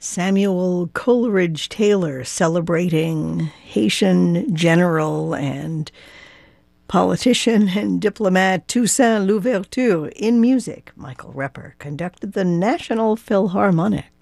Samuel Coleridge Taylor celebrating Haitian general and politician and diplomat Toussaint Louverture in music. Michael Repper conducted the National Philharmonic.